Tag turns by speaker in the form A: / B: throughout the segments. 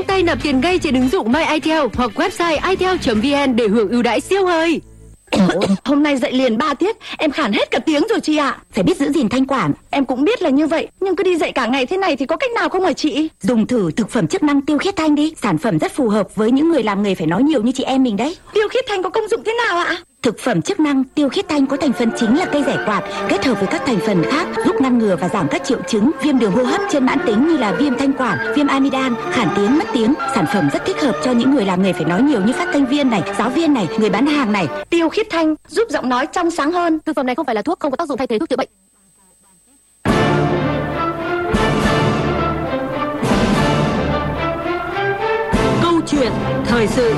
A: Nhanh tay nạp tiền ngay trên ứng dụng My ITEL hoặc website itel.vn để hưởng ưu đãi siêu hời.
B: Hôm nay dậy liền 3 tiết, em khản hết cả tiếng rồi chị ạ. Phải biết giữ gìn thanh quản. Em cũng biết là như vậy, nhưng cứ đi dậy cả ngày thế này thì có cách nào không hả chị? Dùng thử thực phẩm chức năng Tiêu Khiết Thanh đi. Sản phẩm rất phù hợp với những người làm nghề phải nói nhiều như chị em mình đấy. Tiêu Khiết Thanh có công dụng thế nào ạ? Thực phẩm chức năng Tiêu Khiết Thanh có thành phần chính là cây giải quạt, kết hợp với các thành phần khác giúp ngăn ngừa và giảm các triệu chứng viêm đường hô hấp trên mãn tính như là viêm thanh quản, viêm amidan, khản tiếng, mất tiếng. Sản phẩm rất thích hợp cho những người làm nghề phải nói nhiều như phát thanh viên này, giáo viên này, người bán hàng này. Tiêu Khiết Thanh giúp giọng nói trong sáng hơn.
A: Thực phẩm này không phải là thuốc, không có tác dụng thay thế thuốc chữa bệnh. Câu chuyện thời sự.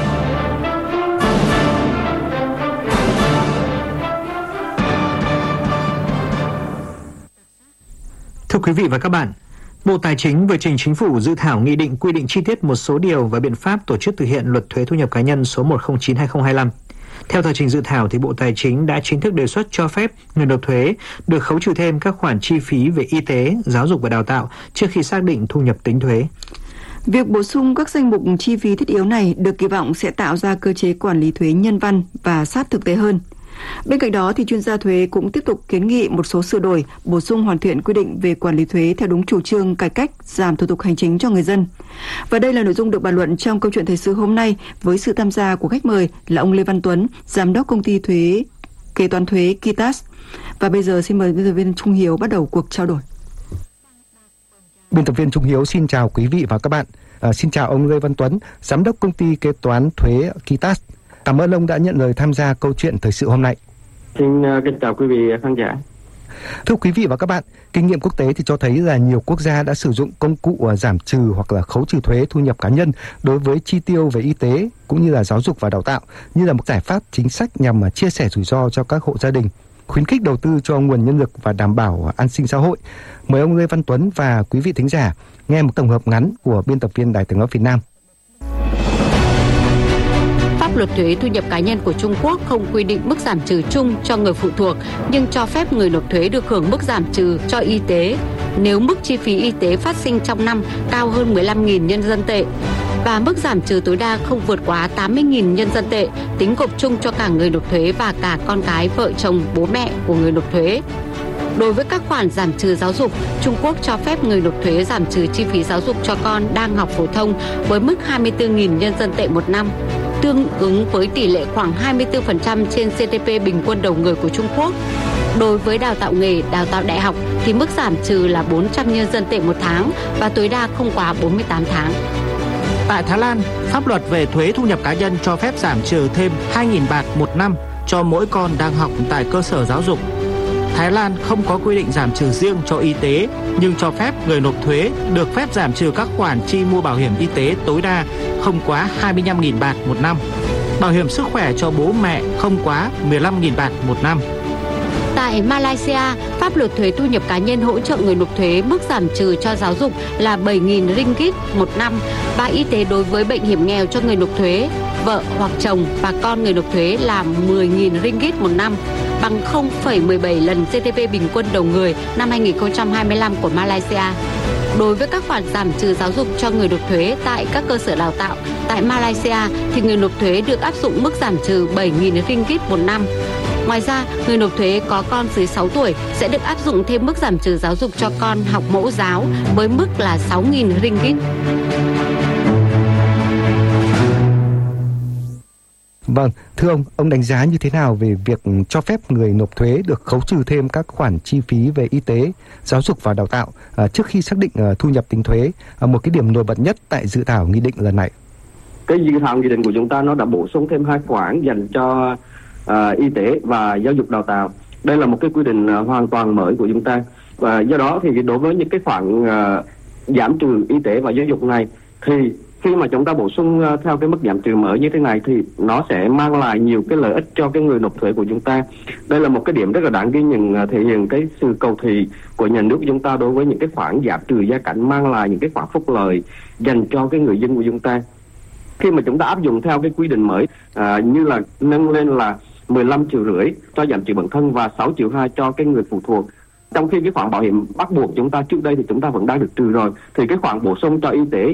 C: Thưa quý vị và các bạn, Bộ Tài chính vừa trình Chính phủ dự thảo nghị định quy định chi tiết một số điều và biện pháp tổ chức thực hiện Luật Thuế Thu nhập cá nhân số 109/2025. Theo tờ trình dự thảo thì Bộ Tài chính đã chính thức đề xuất cho phép người nộp thuế được khấu trừ thêm các khoản chi phí về y tế, giáo dục và đào tạo trước khi xác định thu nhập tính thuế.
D: Việc bổ sung các danh mục chi phí thiết yếu này được kỳ vọng sẽ tạo ra cơ chế quản lý thuế nhân văn và sát thực tế hơn. Bên cạnh đó thì chuyên gia thuế cũng tiếp tục kiến nghị một số sửa đổi, bổ sung hoàn thiện quy định về quản lý thuế theo đúng chủ trương cải cách, giảm thủ tục hành chính cho người dân. Và đây là nội dung được bàn luận trong câu chuyện thời sự hôm nay với sự tham gia của khách mời là ông Lê Văn Tuấn, giám đốc công ty thuế kế toán thuế Kitas. Và bây giờ xin mời biên tập viên Trung Hiếu bắt đầu cuộc trao đổi.
E: Biên tập viên Trung Hiếu xin chào quý vị và các bạn. Xin chào ông Lê Văn Tuấn, giám đốc công ty kế toán thuế Kitas. Cảm ơn ông đã nhận lời tham gia câu chuyện thời sự hôm nay.
F: Xin kính chào quý vị khán giả.
E: Thưa quý vị và các bạn, kinh nghiệm quốc tế thì cho thấy là nhiều quốc gia đã sử dụng công cụ giảm trừ hoặc là khấu trừ thuế thu nhập cá nhân đối với chi tiêu về y tế cũng như là giáo dục và đào tạo như là một giải pháp chính sách nhằm chia sẻ rủi ro cho các hộ gia đình, khuyến khích đầu tư cho nguồn nhân lực và đảm bảo an sinh xã hội. Mời ông Lê Văn Tuấn và quý vị thính giả nghe một tổng hợp ngắn của biên tập viên Đài Tiếng nói Việt Nam.
A: Pháp luật thuế thu nhập cá nhân của Trung Quốc không quy định mức giảm trừ chung cho người phụ thuộc, nhưng cho phép người nộp thuế được hưởng mức giảm trừ cho y tế nếu mức chi phí y tế phát sinh trong năm cao hơn 15.000 nhân dân tệ và mức giảm trừ tối đa không vượt quá 80.000 nhân dân tệ, tính gộp chung cho cả người nộp thuế và cả con cái, vợ chồng, bố mẹ của người nộp thuế. Đối với các khoản giảm trừ giáo dục, Trung Quốc cho phép người nộp thuế giảm trừ chi phí giáo dục cho con đang học phổ thông với mức 24.000 nhân dân tệ một năm, tương ứng với tỷ lệ khoảng 24% trên GDP bình quân đầu người của Trung Quốc. Đối với đào tạo nghề, đào tạo đại học thì mức giảm trừ là 400 nhân dân tệ một tháng và tối đa không quá 48 tháng.
G: Tại Thái Lan, pháp luật về thuế thu nhập cá nhân cho phép giảm trừ thêm 2.000 baht một năm cho mỗi con đang học tại cơ sở giáo dục. Thái Lan không có quy định giảm trừ riêng cho y tế, nhưng cho phép người nộp thuế được phép giảm trừ các khoản chi mua bảo hiểm y tế tối đa không quá 25.000 baht một năm. Bảo hiểm sức khỏe cho bố mẹ không quá 15.000 baht một năm.
A: Tại Malaysia, pháp luật thuế thu nhập cá nhân hỗ trợ người nộp thuế mức giảm trừ cho giáo dục là 7.000 ringgit một năm và y tế đối với bệnh hiểm nghèo cho người nộp thuế, vợ hoặc chồng và con người nộp thuế là 10.000 ringgit một năm, bằng 0,17 lần GDP bình quân đầu người năm 2025 của Malaysia. Đối với các khoản giảm trừ giáo dục cho người nộp thuế tại các cơ sở đào tạo tại Malaysia thì người nộp thuế được áp dụng mức giảm trừ 7.000 ringgit một năm. Ngoài ra, người nộp thuế có con dưới 6 tuổi sẽ được áp dụng thêm mức giảm trừ giáo dục cho con học mẫu giáo với mức là 6.000 ringgit.
E: Vâng, thưa ông đánh giá như thế nào về việc cho phép người nộp thuế được khấu trừ thêm các khoản chi phí về y tế, giáo dục và đào tạo trước khi xác định thu nhập tính thuế, một cái điểm nổi bật nhất tại dự thảo nghị định lần này?
F: Cái dự thảo nghị định của chúng ta nó đã bổ sung thêm 2 khoản dành cho y tế và giáo dục đào tạo. Đây là một cái quy định hoàn toàn mới của chúng ta, và do đó thì đối với những cái khoản giảm trừ y tế và giáo dục này thì khi mà chúng ta bổ sung theo cái mức giảm trừ mới như thế này thì nó sẽ mang lại nhiều cái lợi ích cho cái người nộp thuế của chúng ta. Đây là một cái điểm rất là đáng ghi nhận, thể hiện cái sự cầu thị của nhà nước của chúng ta đối với những cái khoản giảm trừ gia cảnh, mang lại những cái khoản phúc lợi dành cho cái người dân của chúng ta. Khi mà chúng ta áp dụng theo cái quy định mới như là nâng lên là 15,5 triệu cho giảm trừ bản thân và 6,2 triệu cho cái người phụ thuộc. Trong khi cái khoản bảo hiểm bắt buộc chúng ta trước đây thì chúng ta vẫn đang được trừ rồi, thì cái khoản bổ sung cho y tế